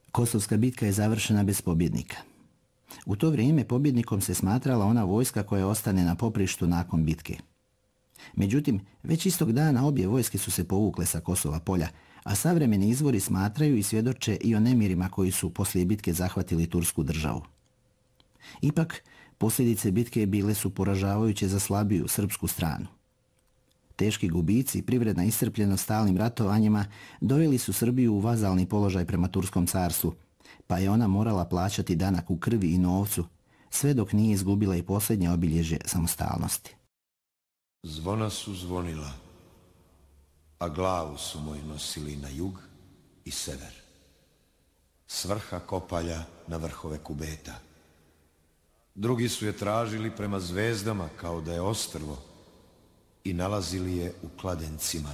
Kosovska bitka je završena bez pobjednika. U to vrijeme pobjednikom se smatrala ona vojska koja ostane na poprištu nakon bitke. Međutim, već istog dana obje vojske su se povukle sa Kosova polja, a savremeni izvori smatraju i svjedoče i o nemirima koji su poslije bitke zahvatili tursku državu. Ipak, posljedice bitke bile su poražavajuće za slabiju srpsku stranu. Teški gubici i privredna iscrpljenost stalnim ratovanjima doveli su Srbiju u vazalni položaj prema Turskom carstvu, pa je ona morala plaćati danak u krvi i novcu, sve dok nije izgubila i posljednje obilježje samostalnosti. Zvona su zvonila, a glavu su moj nosili na jug i sever. S vrha Kopalja na vrhove Kubeta. Drugi su je tražili prema zvezdama kao da je ostrvo i nalazili je u kladencima